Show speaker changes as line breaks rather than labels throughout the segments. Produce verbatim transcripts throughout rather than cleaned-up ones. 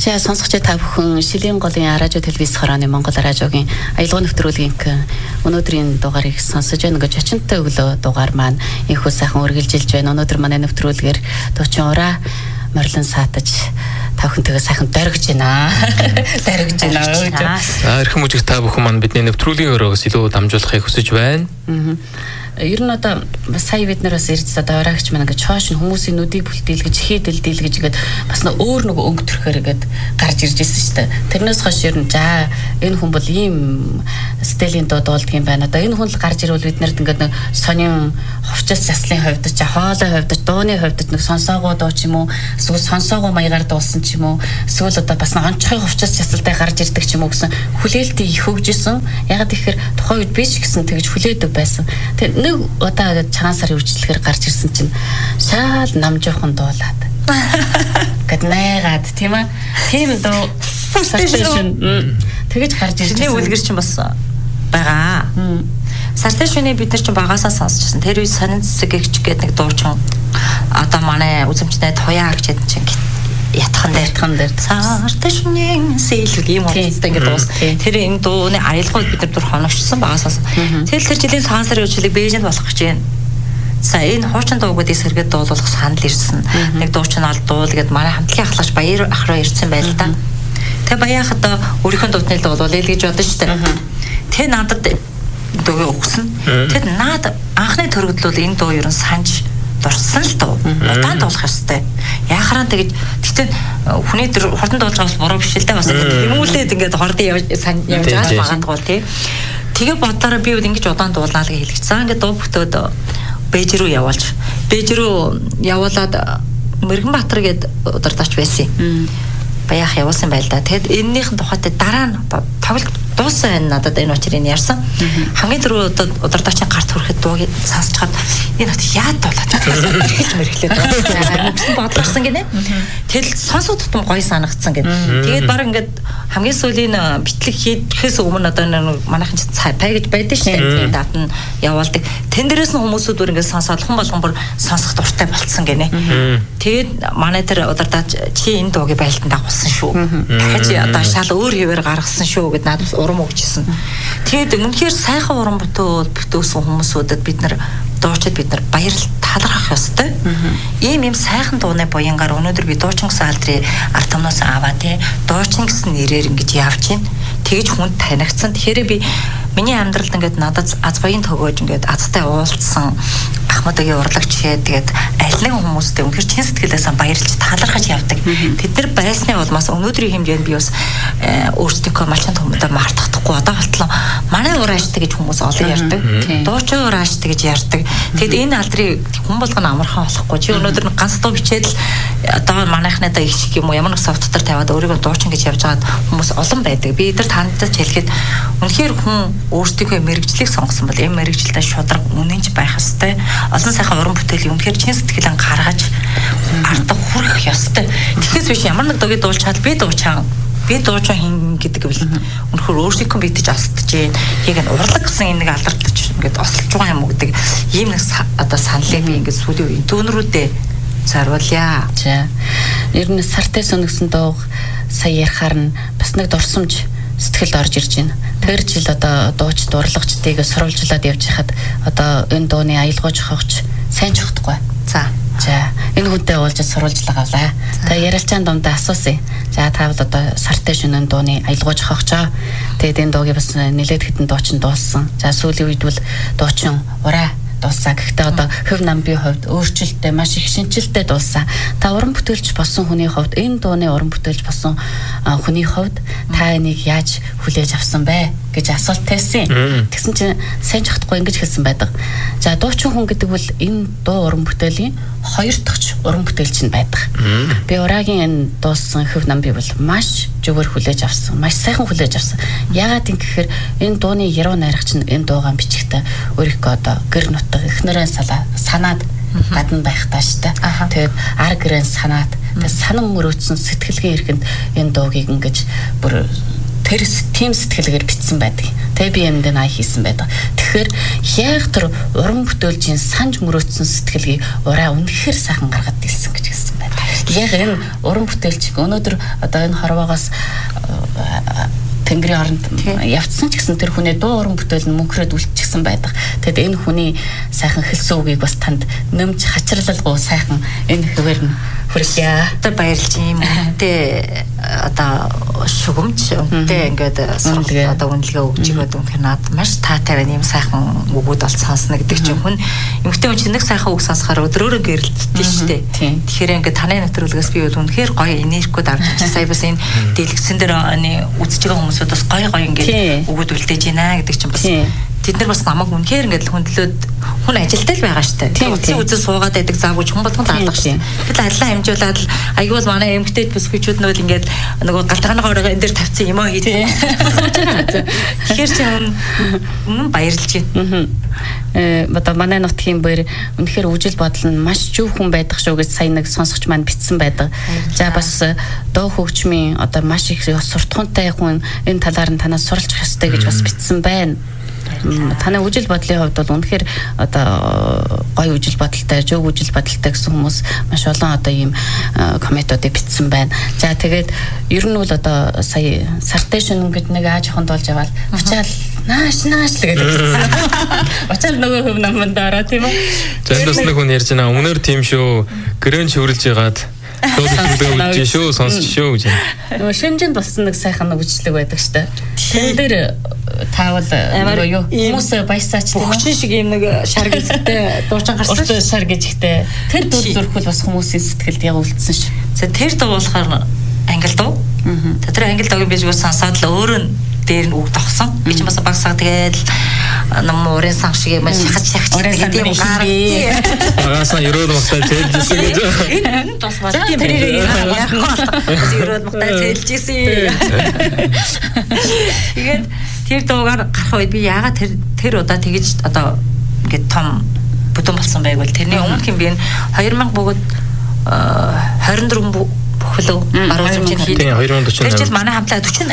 За сонсогч та бүхэн Шилийн голын радио телевиз хорооны Монгол радиогийн аялал нэвтрүүлгийн өнөөдрийн дугаарыг сонсож байна гэж очинтой өглөө дугаар маань инхүү сайхан үргэлжилж байна. Өнөөдөр манай нэвтрүүлгээр дуучин ураа морлон саатаж та бүхэнтэйгээ сайхан дөргиж байна. Дөргиж байна.
За эрхэм үжиг та бүхэн маань бидний нэвтрүүлгийн өрөөгөөс илүү дамжуулахыг хүсэж байна.
Аа. Ер нь одоо сая бид нар бас ирж одоо ораагч маань ингээд чоош хүмүүсийн нүдийг бүлтийлгэж хийдэл дийлгэж ингээд бас нэг өөр нэг өнгө төрхөөр ингээд гарч ирж ирсэн шүү дээ. Тэрнээс хойш ер нь за энэ хүн бол ийм стилийн дуу дуулдаг юм байна. Одоо энэ хүн л гарч ирвэл бид нарт ингээд нэг сонин хувцас заслын хувьд ч хоолой хувьд дууны хувьд нэг сонсоогоо дуу ч юм уу эсвэл сонсоогоо маягаар дуулсан ч юм уу эсвэл одоо бас нэг онцгой хувцас засалтай гарч ирдэг ч юм уу гэсэн хүлээлтийг их өгжсэн. Ягаад гэхээр тухайн үед би ч гэсэн тэгж хүлээдэг байсан. Тэр нэг одоо цагаан сарын үржлэхээр гарч ирсэн чинь шаал нам жоохон дуулаад гэд найгаад тийм аа тийм дуу сарташн тэгэж гарч ирсэн.
Чиний үлгэр чинь бас байгаа. Сарташны бид нар чинь багасаа сонсчихсан. Тэр үе сонин цэцэг гэгч гэдэг нэг дуучин одоо манай үзэмжтэй туяа гэж ядсан чинь ятхан дээр ятхан дээр сарташны сэлэг юм уу гэдэг дуус. Тэр энэ дууны аялгууд бид нар дур хоногчсон багасаас. Тэгэл тэр жилийн цагаан сарын үеийг бэйжэнд болох гэж байна. За энэ хуучин дуугуудыг сэргээд дуулуулах санал ирсэн. Нэг дуучин ол дуул гэд манай хамтлагийн ахлагч Баяр ах руу ирсэн байл та. Тэгээ Баяр ах одоо өөрийнхөө дуудныг дуулуул гэж бодсон шүү дээ. Тэ надад дууг өгсөн. Тэд наад анхны төрөгдлөл энэ дуу ерөн санаж дурсан л дуу. Удаан дуулах ёстой. Яхараа тэгэж тэгтээ хүний төр хурдан дуулж байгаас буруу биш л дээ бас хэмүүлээд ингээд хордын явж явж байгаа магадгүй тий. Тэгээ бодлороо би бол ингэж удаан дуулнаа л гэж хэлчих. За ингээд дуу бүтөөд Бээж рүү явуулж. Бээж рүү явуулаад Мэргэнбаатар гээд удирдаач байсан юм. Баяах явуулсан байл да. Тэгэд энэнийхэн тухайд дараа нь тоглолт дууссан байна надад энэ учрыг ярьсан. Хамгийн түрүү удирдаачийн гарт хүрэхэд дууг сонсож чад энэ хот яад дуулаад хэлж мэрхлээд байгаа. Мөсөн бодлогсон гинэ. Тэгэл сонсоод тутам гоё санагдсан гэнэ. Тэгээд баг ингээд хамгийн сүүлийн битлэг хийхээс өмнө одоо манайхан цай пай гэж байдаг шүү дээ. Дат нь явуулдаг. Тэн дээрээс нь хүмүүсүүд бүр ингээд сонсоод хон болгон бүр сонсох дуртай болцсон гинэ. Тэгээд манай тэр удирдаач чи энэ дуугийн байлтанд дагуулсан шүү. Дахиж одоо шал өөр хэвээр гаргасан шүү гэд надад урам өгчсэн. Тэгээд үнэхээр сайхан урам бүтөөл бүтөөсөн хүмүүсүүдэд бид нар дуучид бид нар баярлал талархах ёстой. Ийм ийм сайхан дууны буянгаар өнөөдөр би дуучин гэсэн алдрын арт томноос аваа тий. Дуучин гэсэн нэрээр ингэж явж байна. Тэгж хүнд танигдсан. Тэгэхээр би миний амьдралд ингээд надад аз баян төгөөж ингээд азтай уулзсан Ахмадгийн урлагч тэгээд аль нэгэн хүмүүстэй үнэхээр чин сэтгэлээсээ баярлж талархаж явдаг. Тэд нар байсны улмаас өнөөдрийн хэмжээнд би бас өөрсдийнхөө малчин хүмүүстээ мартахдаггүй одоо болтлоо манай урааштай гэж хүмүүс олон ярьдаг. Дуучин урааштай гэж ярьдаг. Тэгэд энэ алдрыг хүн болгоно амархан болохгүй. Чи өнөөдөр ганц дуу бичээд л одоо манайхны да их юм уу ямар нэг софт дотор тавиад өөрийгөө дуучин гэж явж байгаад хүмүүс олон байдаг. Би эдгээр тандаж хэлэхэд үнэхээр хүн өөрсдийнхөө мэрэгжлийг сонгосон бол энэ мэрэгжилдээ шудраг үнэнч байх ёстой. Олон сайхан уран бүтээлийн үнэхээр чин сэтгэлэн гаргаж ардах хүрэх ёстой. Тэгэхээс биш ямар нэг дууг дуулчаад би дуучаа би дуучаа хин гэдэг бол үнэхээр өөрсдийнхөө битэж асдаж гин яг нь урлаг гэсэн энэ нэг алдартаж ингээд осолж байгаа юм уу гэдэг ийм нэг одоо саналыг би ингээд сүүлийн үеийн дүүнрүүдээ зориулъя.
За ер нь сартай сонигсон дууг сая ярихаар нь бас нэг дурсамж сэтгэлд орж ирж байна. Тэр жил одоо дууч дурлагчдыг сурвалжлаад явж хахад одоо энэ дууны аялгау жохогч сайн жохдохгүй. За за энэ хүнтэй уулзаж сурвалжлага авлаа. Тэгээ ярилцаан дундаа асуусан. За та бол одоо сартай шөнийн дууны аялгау жохогчоо. Тэгээд энэ дуугийг бас нэлээд хэдэн дуучин дуулсан. За сүүлийн үед бол дуучин ураа дуулсан. Гэхдээ одоо хөв намбын хувьд өөрчлөлттэй маш их шинжилтэй дуулсан. Та уран бүтээлч болсон хүний хувьд энэ дууны уран бүтээлч болсон хүний хувьд та энийг яаж хүлээж авсан бэ гэж асуулт тавьсан. Тэгсэн чинь сайн жахтахгүй ингэж хэлсэн байдаг. За дуучин хүн гэдэг бол энэ дуу уран бүтээлийн хоёр дахь уран бүтээлч нь байдаг. Би ураагийн энэ дуулсан хөв намбыг бол маш зөвөр хүлээж авсан. Маш сайхан хүлээж авсан. Яагаад юм гэхээр энэ дууны яруу найрагч нь энэ дуугаан бичихтэй өөрийнхөө одоо гэр нутаг эхнэрээ санаад гадна байх тааштай. Тэгээд ар гэрэн санаад тэгээд санан мөрөөдсөн сэтгэлгээ ирэхэнд энэ дуугийг ингэж бүр тэр тим сэтгэлгээр бичсэн байдаг. Тэгээ би энэ дэна хийсэн байдаг. Тэгэхээр яг тэр уран бүтээлчийн санж мөрөөдсөн сэтгэлгийг ураа үнэхээр сайхан гаргаад ирсэн гэж хэлсэн байдаг. Яг энэ уран бүтээлч өнөөдөр одоо энэ хорвоогоос Тэнгэрийн оронд явцсан ч гэсэн тэр хүний дуу уран бүтээл нь мөнхрөөд үлдчихсэн байдаг. Тэгэд энэ хүний сайхан хэлсэн үгийг бас танд нэмж хачирлалгүй сайхан энэ хэвээр нь хүргье.
Тэр баярлж юм. Тэ одоо шугамж үнтэй ингээд сурал одоо үнэлгээ өгч өгöd үнхээр над маш таатай байна. Ийм сайхан үгүүд бол сонсно гэдэг чинь хүн эмэгтэй хүн чинь нэг сайхан үг сонсохоор өдрөөрөө гэрэлтдэж штэ. Тэгэхээр ингээд таны нэвтрүүлгээс би бол үнэхээр гоё энергиуд авч чи сая бас энэ дэлгэсэн дээр үзэж байгаа хүмүүсүүд бас гоё гоё ингээд үгүүд үлдээж байна гэдэг чинь бас тэд нар бас намайг үнэхээр ингээд хөндлөөд хүн ажилтал байгаа штэ. Утсын үзэл суугаад байдаг заагууч хүн болгон таалах штэ. Тэгэл ажиллаа хэмжүүлээд аягүй бол манай эмэгтэй бүс хүчүүд нь бол ингээд нөгөө галтганыгоор энэ дээр тавьсан юм аа хийдэг. Тэгэхээр чи өмнө баярлж байна.
Э одоо манай нутгийн бэр үнэхээр үжил бодол нь маш зөв хүн байдаг шүү гэж сая нэг сонсогч маань битсэн байдаг. За бас доо хөгжмийн одоо маш их суртахуунтай хүн энэ талаар нь танаас суралцах ёстой гэж бас битсэн байна. Таны үжил бодлын хувьд бол үнэхээр одоо гоё үжил бодолтой, зөв үжил бодолтой гэсэн хүмүүс маш олон одоо ийм комментуудыг бичсэн байна. За тэгээд ер нь бол одоо сая сартай шөнө гэдэг нэг ааж аханд болж аваад учаал нааш нааш л гэдэг. Учаал нөгөө хөв наманд ороо тийм үү?
Зөндөөс нэг хүн ярьж байна. Өнөр тийм шүү. Гэрэн чөвөрлж ягаад дөөдөө үжиж шүү, сонсч шүү гэж.
Нөгөө шинжинд болсон нэг сайхан үжлэг байдаг штэ. Тэн дээр таавал юу хүмүүс баясаач тийм
үү? Шиг юм нэг шар гэжтэй дуучин гарсан.
Урт шар гэжтэй. Тэр дуу зөрхөл бас хүмүүсийн сэтгэлд яг үлдсэн ш.
За тэр дуу болохоор англи дуу. Тэр англи дуугийн бижгөө сонсоод л өөр нь дээр нь үг тогсон. Би ч бас багсаа тэгэл ном урын сан шиг юм шахаж шахаж тийм гар.
Багасаа ерөөд мохтой цээлжсэн гэж.
Энэ бас баг тийм яахгүй. Ерөөд мохтой цээлжсэн. Тэгээд тэр дуугаар гарах үед би яагаад тэр тэр удаа тэгэж одоо ингээд том бүтэн болсон байвал тэрний өмнөх юм би хоёр мянга бүгд хорин дөрвөн бүхлөө баруун зүгт хийдэг. Тэр жил манай хамтлаа дөрвөн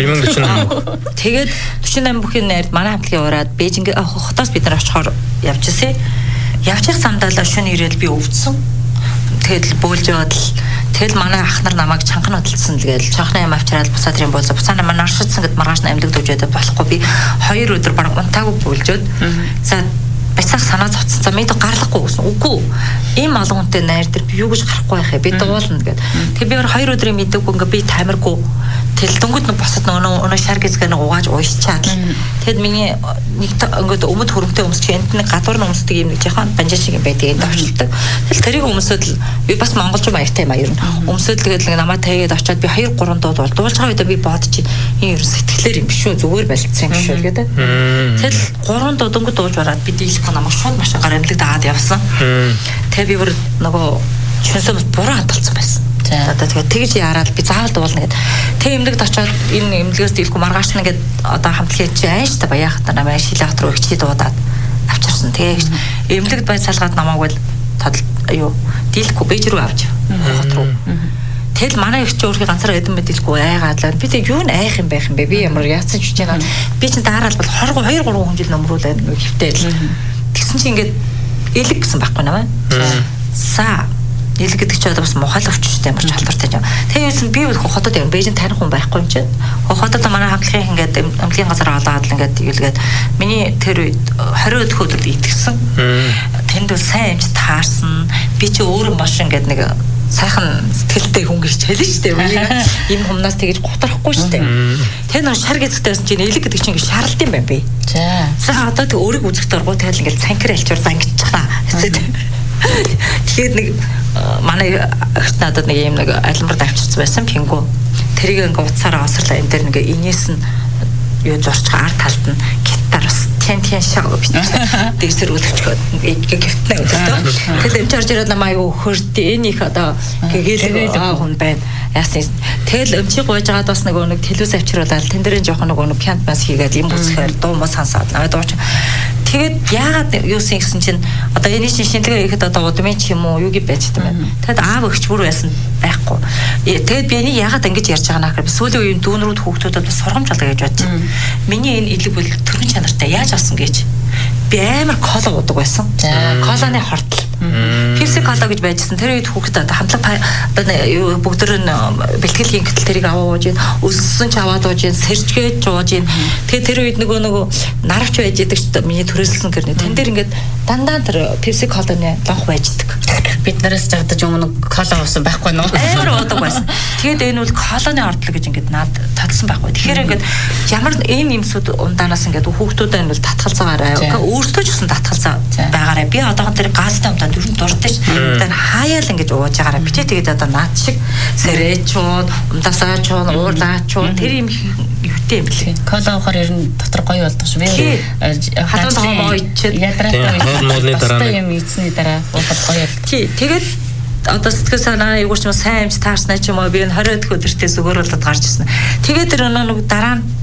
Тэгээд дөрвөн восемь бүхний найрд манай хамтлагийн ураад Бээжинг хотоос бид нар очихоор явж ирсэн. Явчих замдаа л шөнө ирээл би өвдсөн. Тэгэл бөөлж яваад л тэгэл манай ах нар намайг чанхан хөдөлсөн л гээл чанхны юм авчираад буцаад ирэн болоо. Буцаана манай оршидсан гэд маргааш амьдаг дүүжээд болохгүй би хоёр өдөр баг унтаагүй бөөлжөөд за бацаах санаа зовцсон. За мэд гарлахгүй гэсэн. Үгүй. Ийм олон хүнтэй найр дээр би юу гэж гарахгүй байхаа. Би дуулна гэд. Тэгээ би хоёр өдрийн мэдээгүй ингээ би тамиргүй. Тэл дөнгөд нь босод нөгөө өнөө шар гэсгээ нэг угааж уйсчаад. Тэгэд миний нэг ингээд өмд хөрөмтэй өмсч энд нэг гадуур нь өмсдөг юм нэг жоохон банжаа шиг юм байдаг. Энд авчилдаг. Тэл тэрийг өмсөд л би бас монголчууд маягтай юм аа ер нь. Өмсөд л тэгээд намайг тайгээд очиад би хоёр гурван дууд бол дуулж байгаа үед би бодчих энэ ер нь сэтгэлээр юм биш үү зүгээр байлцсан юм биш үү гэдэг. Тэл гурван дууд дөнгөд дуулж бараад би дийлэх намайг шууд машинаар амьдлаг дагаад явсан. Тэгээ би бүр нөгөө чөнсөмс буруу хаталцсан байсан. Одоо тэгээд тэгж яраад би заавал дуулна гэд. Тэг эмнэлэгт очиод энэ эмнэлгээс дийлэхгүй маргааш нэгэд одоо хамтлагийн чи айш та баяхад намайг шилээгт рүү ихчий дуудаад авчирсан. Тэгэж эмнэлэгт бай салгаад намайг бол юу дийлэхгүй бэж рүү авч хот руу. Тэгэл манай их чи өөрхий ганцаараа эдэн мэдээлгүй айгаад л би тэг юу н айх юм байх юм бэ? Би ямар яатсан ч гэж байна. Би чинь даараал бол хоёр гурван хүн жил нөмрүүлээд хөвтэй л. Тэгсэн чинь ингээд элэг гэсэн байхгүй наа. За элэг гэдэг чи одоо бас мухал өвчтэй ямар ч халдвартай юм. Тэгээс би хотод явна. Бээжин тарих хүн байхгүй юм чинь. Хотод манай хамтлагийн ингээд амтлагийн газар олоод л ингээд юулгээд миний тэр үед хорин өдөхөд итгэсэн. Тэнд бол сайн юмч таарсан. Би чи өөрөө маш ингээд нэг сайхан сэтгэлтэй хүн гэж хэлсэн шүү дээ. Ийм humнаас тэгэж готорхгүй шүү дээ. Тэр нэг шар гэцтэй байсан чинь элэг гэдэг чинь ингээд шаралт юм байна би. За. За одоо тэг өөрийг үзэхтэй оргоо тэгэл ингээд цанкэр альчуур зангиччихлаа. Тэгээд нэг манай агт надад нэг юм нэг альмар давчирсан байсан пингу. Тэрийг ингээд уцаараа осрлаа энэ дээр нэг инээс нь юу зурчгаа арт талд нь гитар бас тэн тэн шаг бичсэн. Дээрсэр үлчгээд ингээ гифтнэ өдөртөө. Тэгэл эмч орж ирээд намайг хөрд энэ их одоо гээл хүн байна. Яасан. Тэгэл эмчийг гойж агаад бас нөгөө нэг телевиз авчруулаад тэн дээрээ жоохон нөгөө нэг пиант бас хийгээд юм үзэхээр дуу муу сонсоод наваа дууч. Тэгээд яагаад юусэн гэсэн чинь одоо энэ чинь шинжилгээ хийхэд одоо удмын ч юм уу юу гэж байж байгаа юм. Тэгэд аав өгч бүр байсан байхгүй. Тэгээд би энийг яагаад ингэж ярьж байгаа наа гэхээр сүүлийн үеийн дүүнрүүд хүүхдүүдэд бас сургамж алга гэж бодож байна. Миний энэ элэг бол төрөн чанартай яаж авсан гэж би амар кола уудаг байсан. Коланы хортол. Би Pepsi Cola гэж байжсэн. Тэр үед хүүхэд одоо хамтлаг одоо бүгдэр нь бэлтгэл хийн гэтэл тэрийг аваад ийн өссөн ч аваад ууж ийн сэржгээд жууж ийн. Тэгээ тэр үед нөгөө нөгөө наравч байж идэг ч миний төрөлсөн гэрнэ. Тэн дээр ингээд дандаа тэр Pepsi Cola-ны лонх байждаг.
Бид нараас жагдаж өмнө кола уусан байхгүй нөө.
Амар уудаг байсан. Тэгээд энэ бол колоны ордлог гэж ингээд наад татсан байхгүй. Тэгэхээр ингээд ямар ийм юмсууд ундаанаас ингээд хүүхдүүдээ энэ бол татгалзаагаарай. Өөртөө ч гэсэн татгалзаа байгаарай. Би одоогон тэр газтай умдаа дөрөв дуртай ш. Тэр хаяал ингэж ууж байгаарай. Бичээ тэгээд одоо наад шиг сэрээчүүд, умдасаа чуун, уурлаа чуун тэр юм юутэй юм бэлээ.
Кола уухаар ер нь дотор гоё болдог ш. Би
хадгалж байгаа ичээд
ядраатай дараа
юм эцний дараа уухад гоё.
Тий, тэгээд одоо сэтгэл санаа юу ч юм сайн юмч таарснаа ч юм уу би энэ двадцать өдөртөө зүгөөрөлд гарч ирсэн. Тэгээд тэр нэг дараа нь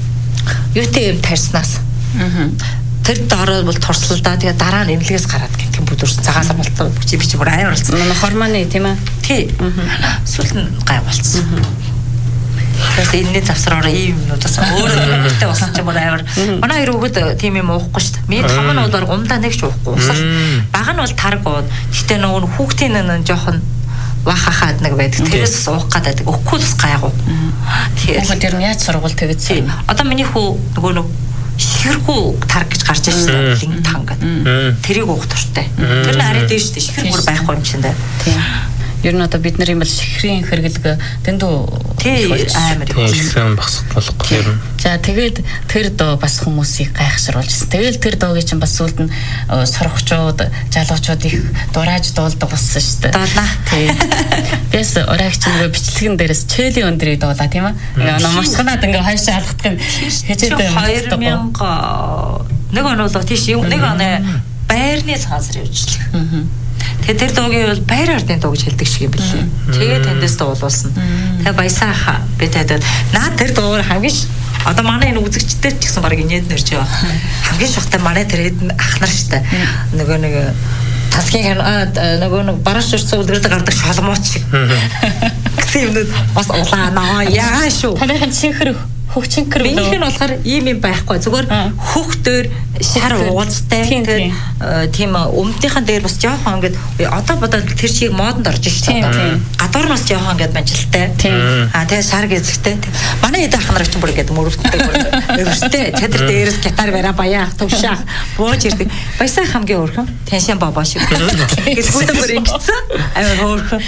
юутэй юм тарьснаас. Аа. Тэр дараа бол турсалдаа тэгээд дараа нь эмнэлгээс гараад гэх юм бүдүрсэн цагаан самбалтаа бичиж бичиж бүр аяар болсон.
Манай хормоны тийм ээ.
Тий. Аа. Сүүл нь гай болцсон. Тэгэхээр энэний завсраараа ийм юмнуудаас өөрөө өөртөө болсон ч юм уу амар. Манай хоёр хүүхэд тийм юм уухгүй шүү дээ. Миний том нь бол умдаа нэг ч уухгүй. Усал. Бага нь бол тарг ууд. Гэтэ нөгөө хүүхдийн нэг жоохон вахахаад нэг байдаг. Тэрээс уух гадаад өгөхгүй бас гайгүй. Тэгэхээр
тэр нь яаж сургууль тэгсэн.
Одоо миний хүү нөгөө нэг шихэргүй тарг гэж гарч ирсэн линк тангад. Тэрийг уух дуртай. Тэр нь арай дээш дээ. Шихэргүй байхгүй юм чинь дээ. Тийм.
Ер нь одоо бид нар юм бол шихрийн хэрэглэг дэндүү
амар
тийм багсах болохгүй юм.
За тэгээд тэр доо бас хүмүүсийг гайхшруулжсэн. Тэгэл тэр доогийн чинь бас сүлд нь сорогчууд, жалуучууд их дурааж дуулдаг болсон шүү дээ.
Дуулаа.
Тийм. Бис оройгч нэг бичлэгэн дээрээс чэлийн өндрийг дуулаа тийм аа. Ингээ номшгонаад ингээ хойшоо алхах юм хичээдээ
хоёр мянга нэг он болоо тийш нэг оны байрны цаазар явжлаа. Аа. Тэгээ тэр дуугийн бол байр ардын дуу гэж хэлдэг шиг юм билээ. Тэгээ тэндээс дуулуулсан. Тэгээ баясааха би тэдэд наа тэр дуугаар хамгийн одоо манай энэ үзэгчдэр ч гэсэн баг инээд нэрч байгаа. Хамгийн шахтай манай тэр ах нар штэ. Нөгөө нэг тасгийн нөгөө нэг бараш урцсан үлгэрдэг гардаг шалмууч шиг. Гэсэн юмнууд бас улаанаа яа шүү.
Танайхан чихэр хөгчинкэр
үү? Минийх нь болохоор ийм юм байхгүй. Зүгээр хөхтөр шар уулзтай. Тэгээд тийм өмдийнхэн дээр бас жоохон ингээд одоо бодоод тэр чиг модонд орж шүү дээ. Гадуур нь бас жоохон ингээд банжилтай. Аа тэгээд шар гэзэгтэй. Манай эдэ ах нар ч бүр ингээд мөрөвддөг өвөртэй. Чадар дээрээс гитар бараа баяа төвшаах бууж ирдэг. Баясаа хамгийн өөрхөн тэншин бабаа шиг. Гэж бүгдээр ингэсэн. Амар хөөрхөн.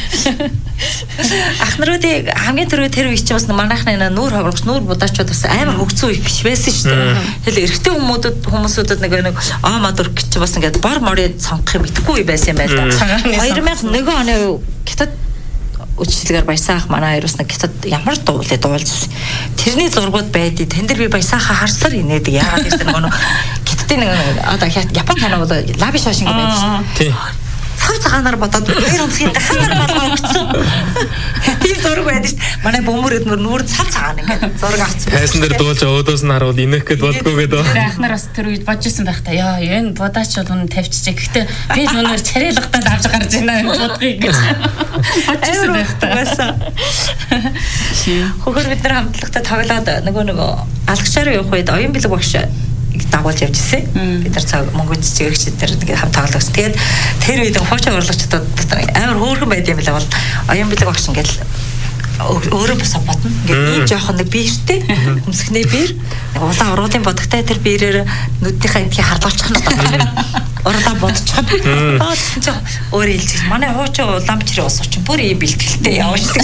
Ах наруудыг хамгийн түрүү тэр үеч бас манайхны нүүр хаврагч нүүр будаач бас амар хөгцөө их биш байсан шүү дээ. Тэгэл эрэгтэй хүмүүсүүд хүмүүсүүдэд нэг нэг аа мадур гэж бас ингээд бор морыг сонгох юм итгэхгүй байсан юм байна. хоёр мянга нэг оны гитад үчлэгээр баясаах манай хоёроос нэг гитад ямар дуулаа дуулсан. Тэрний зургууд байдیں۔ Тэн дээр би баясаахаа харсаар инээдэг. Яагаад гэсэн нэг гитадын нэг одоо Япон кино бол лаби шошинг байдаг шүү дээ. Цав цагаанаар бодоод хоёр онцгийн дахиад болгоо өгсөн. Тийм зураг байдаг шүү дээ. Манай бөмбөр өдмөр нүүр цав цагаан ингээд зураг авчихсан.
Тайсан дээр дуулж өөдөөс нь харуул инех гээд болдгоо гэдэг.
Ах нар бас тэр үед бодож исэн байх та. Яа, энэ будаач бол үнэ тавьчихжээ. Гэхдээ би нүнээр чарэлгатад авч гарч байна энэ будгийг гэж. Бодож исэн байх та.
Хөхөр бид нар хамтлагтай тоглоод нөгөө нөгөө алгачаар явах үед оюун бэлэг багш дагуулж явж ирсэн. Бид нар цаг Монголд чигэгчд тэр нэг хамт тоглосон. Тэгээд тэр үед хуучаа урлагчдад амар хөөрхөн байд юм байна бол оюун бэлэг багш ингээл өөрөө бас бодно. Ингээд ийм жоохон нэг биертэй өмсгнээ биер. Улаан уруулын бодогтай тэр биерээр нүднийхээ эдгийг харлуулчих нь байна. Урлаа бодчих. Аа тийм ч өөрөө хэлчих. Манай хуучин улаан бичрээ ус очих бүр ийм бэлтгэлтэй явуулдаг.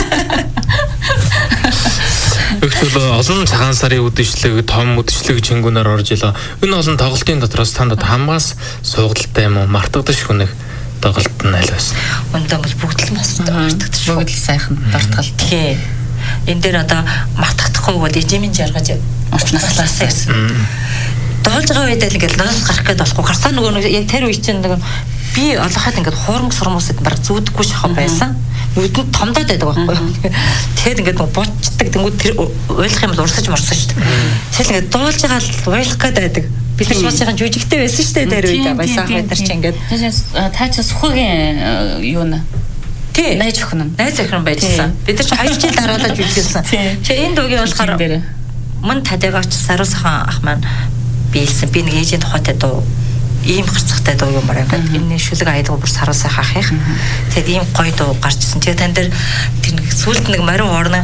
Өгтөл олон цагаан сарын үдшилэг, том үдшилэг чингүүнээр орж илаа. Энэ олон тоглолтын дотроос танд хамгаас суугдaltaй юм уу? Мартагдаж хүнэх тоглолт нь аль байсан?
Өндөө бол бүгд л мартагдаж шүү.
Бүгд л сайхан дортгол.
Тий. Энд дээр одоо мартагдахгүй бол эжимэн жаргаж уртнаслаасаа гэсэн. Доолж байгаа үед л ингээд ноос гарах гээд болохгүй. Гарсаа нөгөө яг тэр үе чинь нэг би олоход ингээд хуурмаг сурмуусад баг зүудэггүй шахав байсан. Нүдэнд томдоод байдаг байхгүй. Тэгэхэд ингээд нөгөө бочдаг тэнгууд тэр ойлгох юм бол урсаж морсон шүү дээ. Тэгэл ингээд дуулж байгаа л ойлгох гээд байдаг. Бид нар шуусгийн жүжигтэй байсан шүү дээ тэр үед баясаа хайдар чи ингээд.
Та ч сухагийн юу нэ?
Тий.
Найз охин нь.
Найз охин байсан. Бид нар ч хоёр жил дараалал жүжиглсэн. Чи энэ дуугийн болохоор мөн тадагаач саруусхан ах маань биелсэн. Би нэг ээжийн тухайтай дуу ийм гарцгатай дуу юмар ингээд энэ шүлэг аялга бүр саруулсаа хаах юм. Тэгээд ийм гоё дуу гарч ирсэн. Тэгээд тань дээр тэр нэг сүлд нэг мариу орно.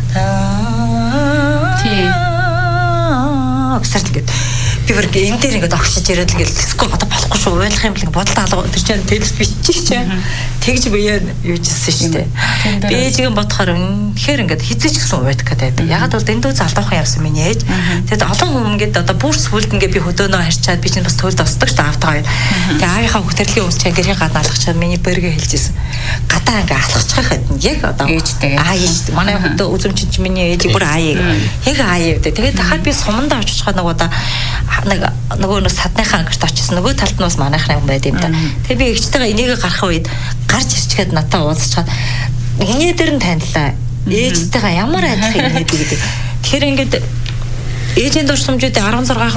Тий.
Гсэрт гээд би бүр энэ дээр ингээд огшиж яриад л ингээд диско одоо болохгүй шүү ойлгох юм бэл бодолтой алга тэр чинь тэлс бичих чинь тэгж бие юу жисэн шүү дээ. Би ээжигээ бодохоор үнэхээр ингээд хизээч гэсэн уйдах гэдэг. Ягаад бол дэндүү залуухан явсан миний ээж. Тэгэд олон хүн ингээд одоо бүр сүлд ингээд би хөдөөнөө харьчаад би чинь бас төлд осдог шүү дээ автаа. Тэгээ аавынхаа хөтөрлөгийн үс чинь гэрийн гадна алхачаад миний бэргээ хэлжсэн. Гадаа ингээд алхачих хад яг одоо
ээжтэйгээ.
Аа ээж манай хөдөө үзэмчин чинь миний ээж бүр аа яг аа гэдэг. Тэгээд дахиад би сумандаа очиход нэг удаа нэг нөгөө нэг садныхаа ангирт очсон нөгөө талд нь бас манайхны хүн байд юм да. Тэгээ би эгчтэйгээ энийг гарах үед гарч ирчгээд надад уулзчихад эний дээр нь танилаа. Ээжтэйгээ ямар адилхан юм гэдэг. Тэгэхээр ингээд ээжийн дурсамжуудын арван зургаан